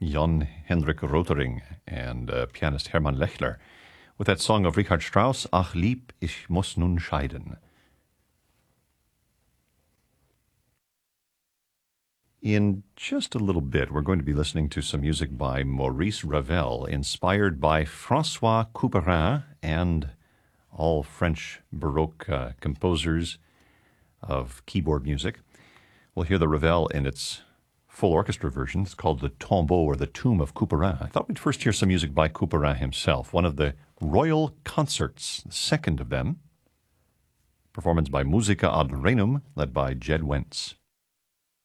Jan Hendrik Rotering and pianist Hermann Lechler with that song of Richard Strauss, Ach lieb, ich muss nun scheiden. In just a little bit, we're going to be listening to some music by Maurice Ravel, inspired by François Couperin and all French Baroque composers of keyboard music. We'll hear the Ravel in its full orchestra version. It's called the Tombeau or the Tomb of Couperin. I thought we'd first hear some music by Couperin himself, one of the Royal Concerts, the second of them. Performance by Musica ad Renum, led by Jed Wentz.